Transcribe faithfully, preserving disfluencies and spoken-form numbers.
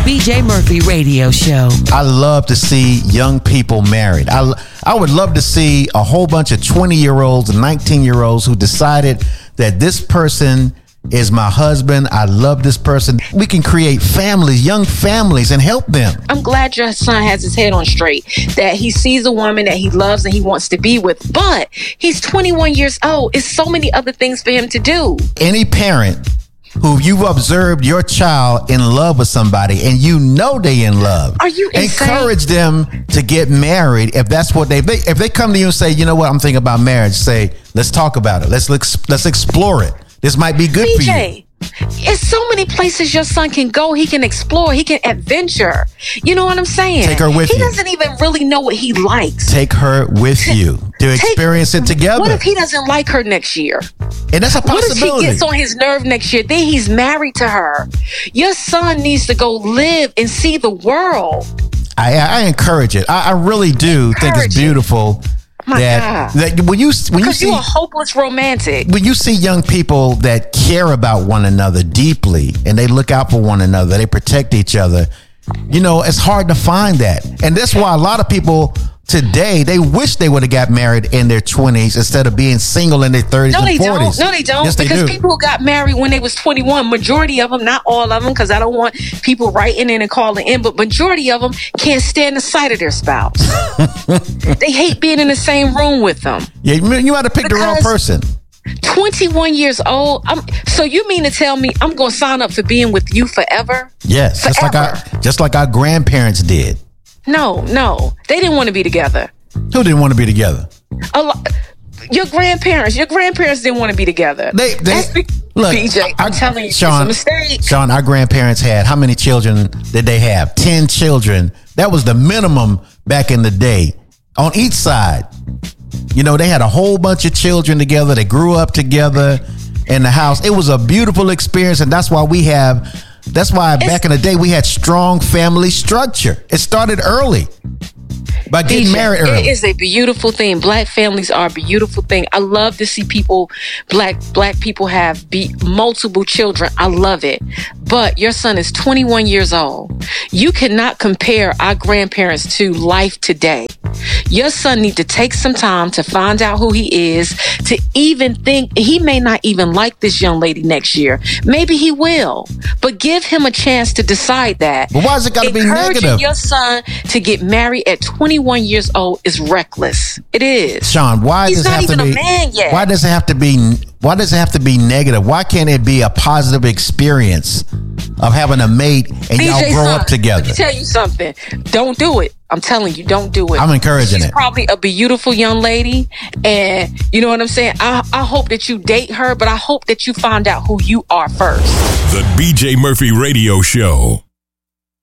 B J Murphy Radio Show. I love to see young people married. I, I would love to see a whole bunch of twenty-year-olds and nineteen-year-olds who decided that this person is my husband. I love this person. We can create families, young families, and help them. I'm glad your son has his head on straight, that he sees a woman that he loves and he wants to be with, but he's twenty-one years old. It's so many other things for him to do. Any parent who you've observed your child in love with somebody and you know they in love, are you insane? Encourage them to get married if that's what they, if they if they come to you and say, you know what, I'm thinking about marriage, say, let's talk about it. Let's let's, let's explore it. This might be good B J, for you. It's so many places your son can go. He can explore. He can adventure. You know what I'm saying? Take her with he you. He doesn't even really know what he likes. Take her with you to Take, experience it together. What if he doesn't like her next year? And that's a possibility. What if he gets on his nerve next year? Then he's married to her. Your son needs to go live and see the world. I, I encourage it. I, I really do encourage think it's beautiful. My that, God. that when you when you see you're a hopeless romantic. When you see young people that care about one another deeply and they look out for one another, they protect each other, you know, it's hard to find that. And that's why a lot of people today, they wish they would have got married in their twenties instead of being single in their thirties no, and they forties. Don't. No, they don't. Yes, they because do. people who got married when they was twenty-one, majority of them, not all of them, because I don't want people writing in and calling in, but majority of them can't stand the sight of their spouse. They hate being in the same room with them. Yeah, you might have picked because the wrong person. twenty-one years old. I'm, so you mean to tell me I'm going to sign up for being with you forever? Yes, forever. just like our just like our grandparents did. No, no, they didn't want to be together. Who didn't want to be together? A lot. Your grandparents, your grandparents didn't want to be together. They, they be, look. B J, I'm telling you, Sean, it's a mistake. Sean, our grandparents had how many children did they have? Ten children. That was the minimum back in the day on each side. You know, they had a whole bunch of children together. They grew up together in the house. It was a beautiful experience, and that's why we have. That's why it's, back in the day we had strong family structure. It started early. By getting D J, married early. It is a beautiful thing. Black families are a beautiful thing. I love to see people, black black people have be, multiple children. I love it. But your son is twenty-one years old. You cannot compare our grandparents to life today. Your son needs to take some time to find out who he is, to even think he may not even like this young lady next year. Maybe he will. But give him a chance to decide that. But why is it got to be negative? Encouraging your son to get married at twenty-one years old is reckless. It is. Sean, why He's does it not have even to be a man yet. Why does it have to be why does it have to be negative? Why can't it be a positive experience of having a mate and B J y'all grow son, up together? Let me tell you something. Don't do it. I'm telling you, don't do it. I'm encouraging She's it. Probably a beautiful young lady, and you know what I'm saying? I, I hope that you date her, but I hope that you find out who you are first. The B J Murphy Radio Show.